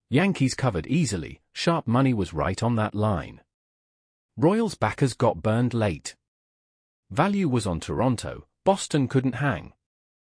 Yankees covered easily, sharp money was right on that line. Royals backers got burned late. Value was on Toronto, Boston couldn't hang.